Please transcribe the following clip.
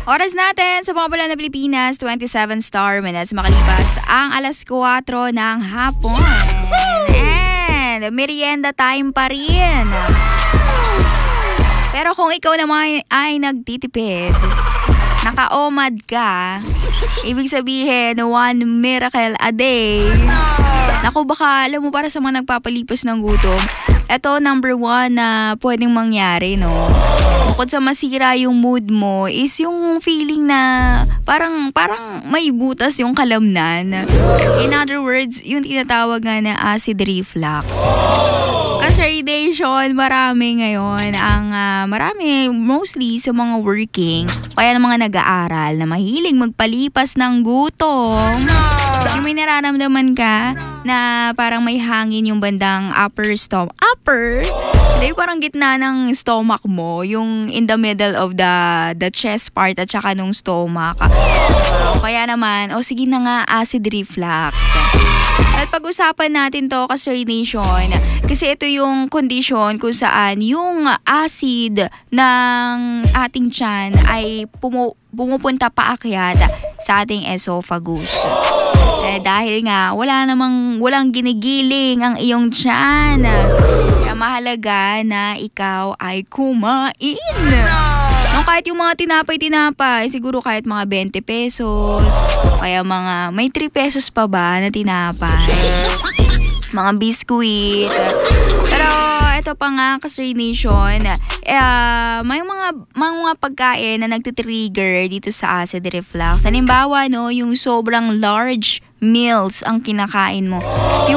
Oras natin sa mga na Pilipinas, 27 star minutes makalipas ang alas 4 ng hapon. And merienda time pa rin. Pero kung ikaw naman ay nagtitipid, naka-OMAD ka, ibig sabihin, 1 miracle a day. Naku, baka alam mo, para sa mga nagpapalipas ng gutom, ito number 1 na pwedeng mangyari, no? Bukod sa masira yung mood mo, is yung feeling na parang may butas yung kalamnan. In other words, yung tinatawag nga na acid reflux. Kasi marami ngayon marami mostly sa mga working, kaya ng mga nag-aaral na mahilig magpalipas ng gutom. Yung may nararamdaman ka na parang may hangin yung bandang upper? Hindi, parang gitna ng stomach mo, yung in the middle of the chest part at saka nung stomach. Kaya naman, sige na nga, acid reflux. At pag-usapan natin to, Kasari Nation, kasi ito yung condition kung saan yung acid ng ating tiyan ay pumupunta paakyat sa ating esophagus. Dahil nga, walang ginigiling ang iyong tiyan. Kaya mahalaga na ikaw ay kumain. No, kahit yung mga tinapay, siguro kahit mga 20 pesos, kaya may 3 pesos pa ba na tinapay, mga biskuit. Pero ito pa nga, Kasari Nation, may mga pagkain na nagtitrigger dito sa acid reflux. Halimbawa, no, yung sobrang large meals ang kinakain mo.